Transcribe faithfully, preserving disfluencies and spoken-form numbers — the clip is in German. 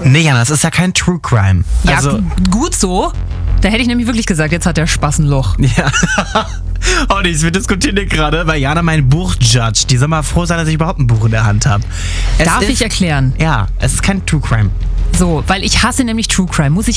Nee, Jana, das ist ja kein True Crime. Ja, Also, gu- gut so. Da hätte ich nämlich wirklich gesagt, jetzt hat der Spaß ein Loch. ja. Oh, nichts, wir diskutieren hier gerade, weil Jana mein Buch judgt. Die soll mal froh sein, dass ich überhaupt ein Buch in der Hand habe. Es Darf ist, ich erklären? Ja, es ist kein True Crime. So, weil ich hasse nämlich True Crime. Muss ich